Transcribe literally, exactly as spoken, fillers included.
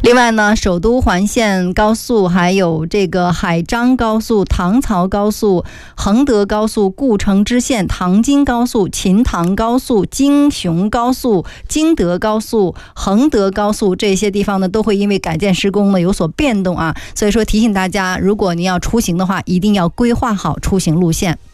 另外呢，首都环线高速，还有这个海漳高速、唐曹高速、衡德高速、故城支线、唐津高速、秦唐高速、京雄高速、京德高速、衡德高速，这些地方呢都会因为改建施工呢有所变动啊，所以说提醒大家，如果您要出行的话，一定要规划好出行路线。